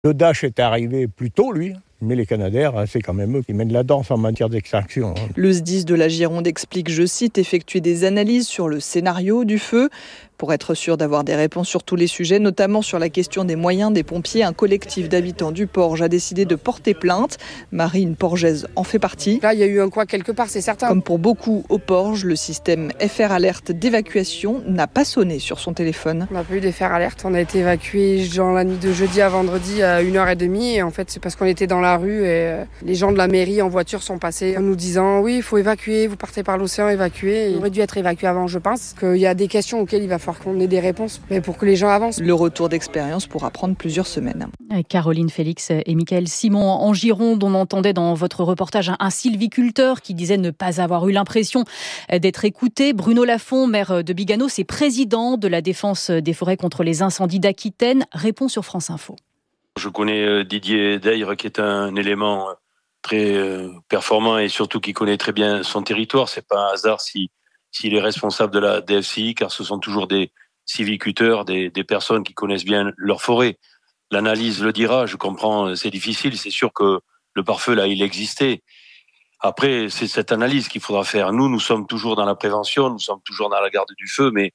Le Dash est arrivé plus tôt, lui. Mais les Canadair, c'est quand même eux qui mènent la danse en matière d'extraction. Le SDIS de la Gironde explique, je cite, effectuer des analyses sur le scénario du feu. Pour être sûr d'avoir des réponses sur tous les sujets, notamment sur la question des moyens des pompiers, un collectif d'habitants du Porge a décidé de porter plainte. Marine Porgeaise en fait partie. Là, il y a eu un quoi quelque part, c'est certain. Comme pour beaucoup au Porge, le système FR Alerte d'évacuation n'a pas sonné sur son téléphone. On n'a pas eu d'FR Alerte. On a été évacués dans la nuit de jeudi à vendredi à 1h30. Et en fait, c'est parce qu'on était dans la rue et les gens de la mairie en voiture sont passés en nous disant « Oui, il faut évacuer, vous partez par l'océan, évacuer ». Il aurait dû être évacué avant, je pense. Qu'il y a des questions auxquelles il va falloir qu'on ait des réponses, mais pour que les gens avancent. Le retour d'expérience pourra prendre plusieurs semaines. Caroline Félix et Mickaël Simon. En Gironde, on entendait dans votre reportage un sylviculteur qui disait ne pas avoir eu l'impression d'être écouté. Bruno Lafont, maire de Biganos et président de la défense des forêts contre les incendies d'Aquitaine, répond sur France Info. Je connais Didier Dayre qui est un élément très performant et surtout qui connaît très bien son territoire. C'est pas un hasard s'il est responsable de la DFCI, car ce sont toujours des sylviculteurs, des personnes qui connaissent bien leur forêt. L'analyse le dira, je comprends, c'est difficile, c'est sûr que le pare-feu, là, il existait. Après, c'est cette analyse qu'il faudra faire. Nous sommes toujours dans la prévention, nous sommes toujours dans la garde du feu, mais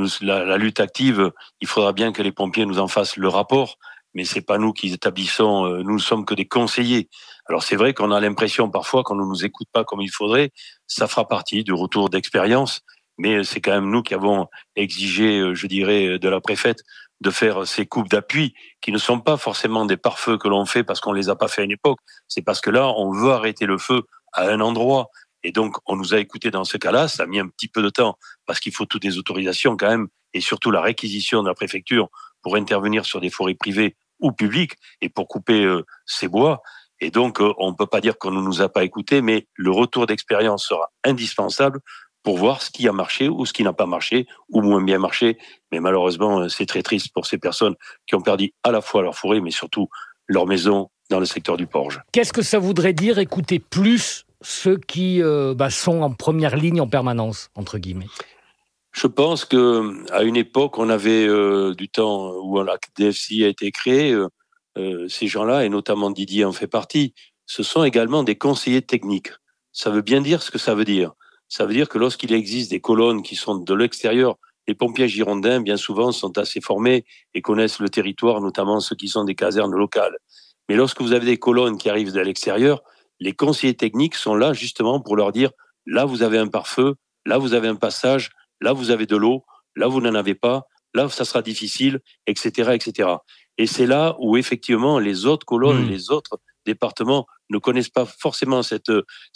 la lutte active, il faudra bien que les pompiers nous en fassent le rapport, mais c'est pas nous qui établissons, nous ne sommes que des conseillers. Alors c'est vrai qu'on a l'impression parfois qu'on ne nous écoute pas comme il faudrait, ça fera partie du retour d'expérience, mais c'est quand même nous qui avons exigé, je dirais, de la préfète de faire ces coupes d'appui qui ne sont pas forcément des pare-feux que l'on fait parce qu'on les a pas fait à une époque, c'est parce que là on veut arrêter le feu à un endroit et donc on nous a écoutés dans ce cas-là, ça a mis un petit peu de temps parce qu'il faut toutes les autorisations quand même et surtout la réquisition de la préfecture pour intervenir sur des forêts privées ou publiques et pour couper ces bois. Et donc, on ne peut pas dire qu'on ne nous a pas écoutés, mais le retour d'expérience sera indispensable pour voir ce qui a marché ou ce qui n'a pas marché ou moins bien marché. Mais malheureusement, c'est très triste pour ces personnes qui ont perdu à la fois leur forêt, mais surtout leur maison dans le secteur du Porge. Qu'est-ce que ça voudrait dire écouter plus ceux qui sont en première ligne en permanence, entre guillemets? Je pense qu'à une époque, on avait du temps où la DFCI a été créée, ces gens-là, et notamment Didier en fait partie, ce sont également des conseillers techniques. Ça veut bien dire ce que ça veut dire. Ça veut dire que lorsqu'il existe des colonnes qui sont de l'extérieur, les pompiers girondins, bien souvent, sont assez formés et connaissent le territoire, notamment ceux qui sont des casernes locales. Mais lorsque vous avez des colonnes qui arrivent de l'extérieur, les conseillers techniques sont là justement pour leur dire « là, vous avez un pare-feu, là, vous avez un passage, là, vous avez de l'eau, là, vous n'en avez pas, là, ça sera difficile, etc., etc. » Et c'est là où, effectivement, les autres colonnes, les autres départements ne connaissent pas forcément cette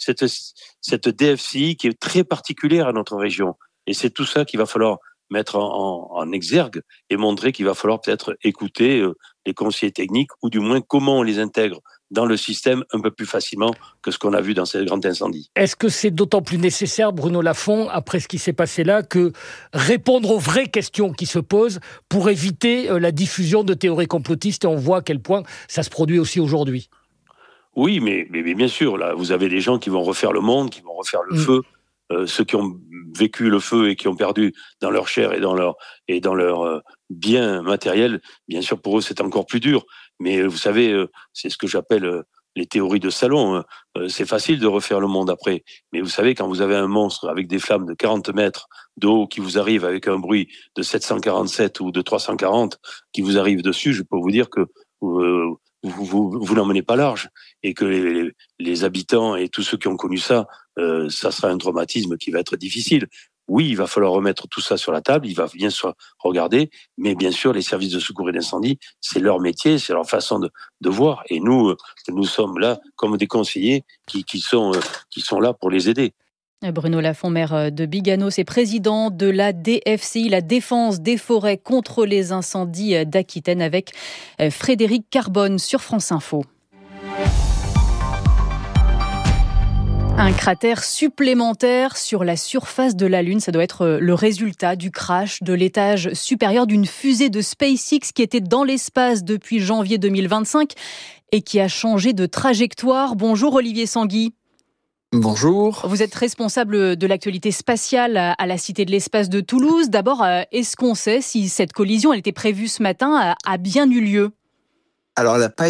DFCI qui est très particulière à notre région. Et c'est tout ça qu'il va falloir mettre en exergue et montrer qu'il va falloir peut-être écouter les conseillers techniques ou du moins comment on les intègre dans le système un peu plus facilement que ce qu'on a vu dans ces grands incendies. Est-ce que c'est d'autant plus nécessaire, Bruno Lafont, après ce qui s'est passé là, que répondre aux vraies questions qui se posent pour éviter la diffusion de théories complotistes, et on voit à quel point ça se produit aussi aujourd'hui? Oui, mais bien sûr, là, vous avez des gens qui vont refaire le monde, qui vont refaire le feu, ceux qui ont vécu le feu et qui ont perdu dans leur chair et dans leur bien matériel, bien sûr pour eux c'est encore plus dur. Mais vous savez, c'est ce que j'appelle les théories de salon. C'est facile de refaire le monde après. Mais vous savez, quand vous avez un monstre avec des flammes de 40 mètres de haut qui vous arrive avec un bruit de 747 ou de 340 qui vous arrive dessus, je peux vous dire que vous n'emmenez pas large et que les habitants et tous ceux qui ont connu ça, ça sera un traumatisme qui va être difficile. Oui, il va falloir remettre tout ça sur la table, il va bien sûr regarder, mais bien sûr, les services de secours et d'incendie, c'est leur métier, c'est leur façon de voir. Et nous sommes là comme des conseillers qui sont là pour les aider. Bruno Lafont, maire de Biganos et président de la DFCI, la défense des forêts contre les incendies d'Aquitaine, avec Frédéric Carbone sur France Info. Un cratère supplémentaire sur la surface de la Lune, ça doit être le résultat du crash de l'étage supérieur d'une fusée de SpaceX qui était dans l'espace depuis janvier 2025 et qui a changé de trajectoire. Bonjour Olivier Sanguy. Bonjour. Vous êtes responsable de l'actualité spatiale à la Cité de l'Espace de Toulouse. D'abord, est-ce qu'on sait si cette collision, elle était prévue ce matin, a bien eu lieu ? Alors, elle n'a pas